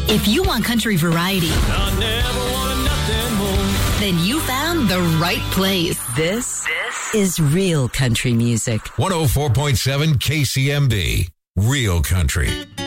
If you want country variety, I never wanted nothing more. then you found the right place. This is real country music. 104.7 KCMB. Real country.